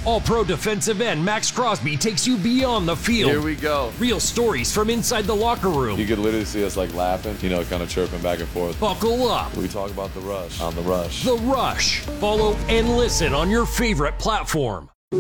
All-Pro defensive end Max Crosby takes you beyond the field. Here we go. Real stories from inside the locker room. You could literally see us like laughing, kind of chirping back and forth. Buckle up. We talk about The Rush on The Rush. The Rush. Follow and listen on your favorite platform.